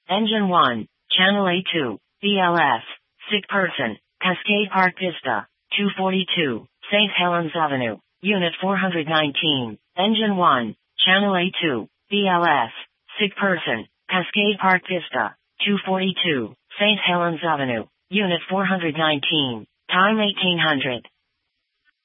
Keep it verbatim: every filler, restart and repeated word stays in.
Engine one, Channel A two, B L S, sick person, Cascade Park Vista, two forty-two, Saint Helens Avenue, Unit four nineteen, Engine one, Channel A two, B L S, sick person, Cascade Park Vista, two forty-two, Saint Helens Avenue, Unit four nineteen, time eighteen hundred.